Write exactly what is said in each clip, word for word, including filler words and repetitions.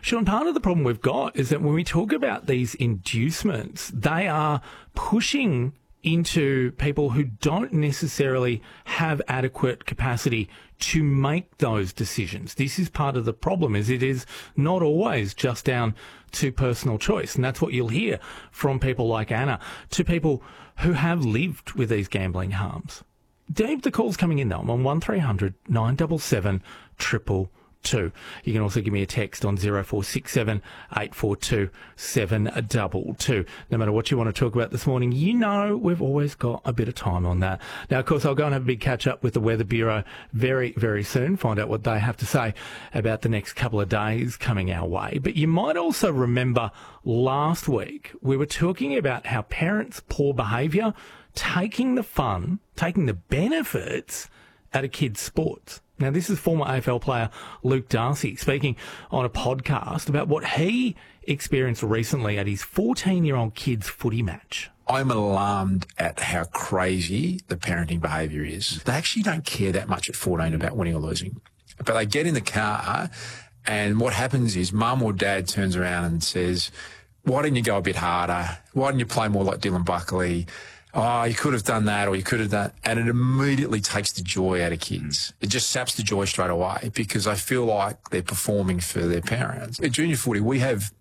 Sean, part of the problem we've got is that when we talk about these inducements, they are pushing into people who don't necessarily have adequate capacity to make those decisions. This is part of the problem, is it is not always just down to personal choice. And that's what you'll hear from people like Anna, to people who have lived with these gambling harms. Dave, the call's coming in though. I'm on one three hundred nine seven seven triple two. You can also give me a text on zero four six seven eight four two seven two two. No matter what you want to talk about this morning, you know we've always got a bit of time on that. Now, of course, I'll go and have a big catch up with the Weather Bureau very, very soon, find out what they have to say about the next couple of days coming our way. But you might also remember last week we were talking about how parents' poor behaviour taking the fun, taking the benefits out of kids' sports. Now, this is former A F L player Luke Darcy speaking on a podcast about what he experienced recently at his fourteen-year-old kid's footy match. I'm alarmed at how crazy the parenting behaviour is. They actually don't care that much at fourteen about winning or losing. But they get in the car and what happens is mum or dad turns around and says, why didn't you go a bit harder? Why didn't you play more like Dylan Buckley? Oh, you could have done that, or you could have done, and it immediately takes the joy out of kids. It just saps the joy straight away because I feel like they're performing for their parents. At junior footy, we have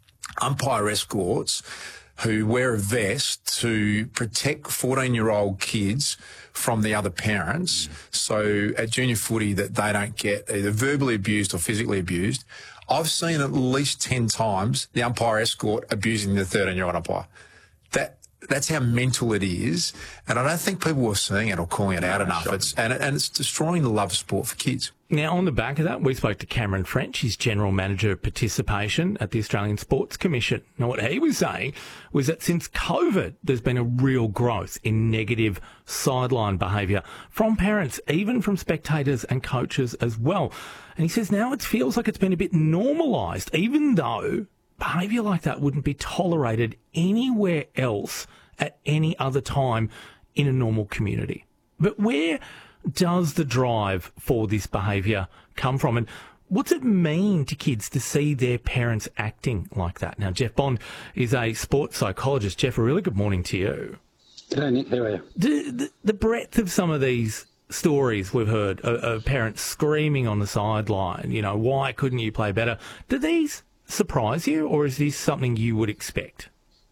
umpire escorts who wear a vest to protect fourteen-year-old kids from the other parents. Mm. So at junior footy, that they don't get either verbally abused or physically abused. I've seen at least ten times the umpire escort abusing the thirteen-year-old umpire. That That's how mental it is, and I don't think people are seeing it or calling it out enough. It's, and, and it's destroying the love of sport for kids. Now, on the back of that, we spoke to Cameron French, his General Manager of Participation at the Australian Sports Commission. Now, what he was saying was that since COVID, there's been a real growth in negative sideline behaviour from parents, even from spectators and coaches as well. And he says now it feels like it's been a bit normalised, even though behaviour like that wouldn't be tolerated anywhere else at any other time in a normal community. But where does the drive for this behaviour come from? And what's it mean to kids to see their parents acting like that? Now, Jeff Bond is a sports psychologist. Jeff, a really good morning to you. G'day, Nick. How are you? The, the, the breadth of some of these stories we've heard of, of parents screaming on the sideline, you know, why couldn't you play better? Do these surprise you, or is this something you would expect?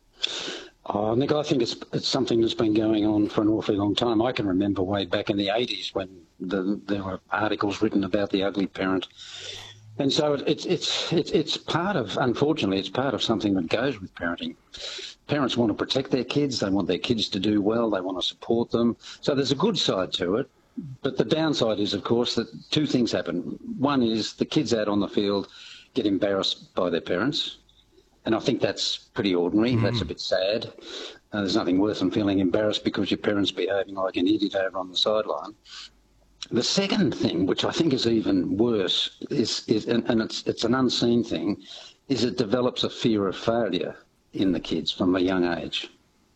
Oh, Nick, I think it's it's something that's been going on for an awfully long time. I can remember way back in the eighties when the, there were articles written about the ugly parent. And so it, it's it's it's it's part of, unfortunately, it's part of something that goes with parenting. Parents want to protect their kids. They want their kids to do well. They want to support them. So there's a good side to it. But the downside is, of course, that two things happen. One is the kids out on the field get embarrassed by their parents, and I think that's pretty ordinary. Mm. That's a bit sad. Uh, there's nothing worse than feeling embarrassed because your parents behaving like an idiot over on the sideline. The second thing, which I think is even worse, is, is and, and it's it's an unseen thing, is it develops a fear of failure in the kids from a young age.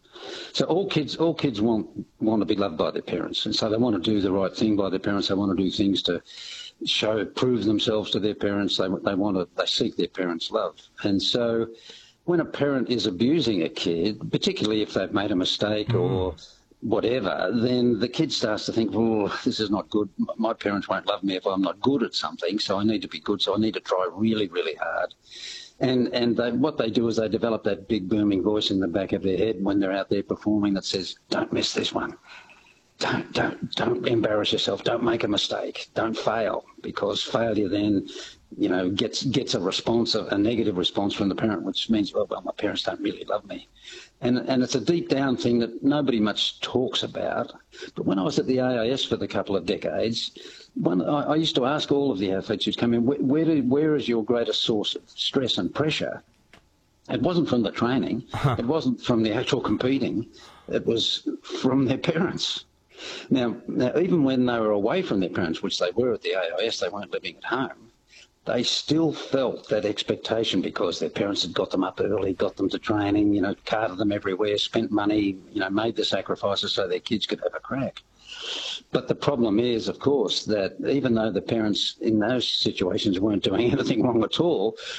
So all kids, all kids want want to be loved by their parents, and so they want to do the right thing by their parents. They want to do things to show, prove themselves to their parents. They they want to, they seek their parents' love, and so when a parent is abusing a kid, particularly if they've made a mistake mm. or whatever, then the kid starts to think, well, this is not good. My parents won't love me if I'm not good at something, so I need to be good. So I need to try really, really hard. And and they, what they do is they develop that big booming voice in the back of their head when they're out there performing that says, don't miss this one. Don't, don't, don't embarrass yourself. Don't make a mistake. Don't fail, because failure then, you know, gets gets a response, a, a negative response from the parent, which means, well, well, my parents don't really love me. And and it's a deep down thing that nobody much talks about. But when I was at the A I S for the couple of decades, one, I, I used to ask all of the athletes who'd come in, where, where, do, where is your greatest source of stress and pressure? It wasn't from the training. Huh. It wasn't from the actual competing. It was from their parents. Now, now, even when they were away from their parents, which they were at the A I S, they weren't living at home, they still felt that expectation because their parents had got them up early, got them to training, you know, carted them everywhere, spent money, you know, made the sacrifices so their kids could have a crack. But the problem is, of course, that even though the parents in those situations weren't doing anything wrong at all,